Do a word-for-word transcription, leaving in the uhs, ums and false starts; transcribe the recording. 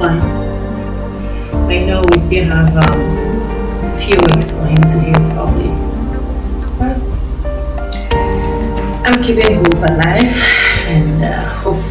fine. I know we still have um, a few weeks for him to heal properly. But I'm keeping hope alive, and uh,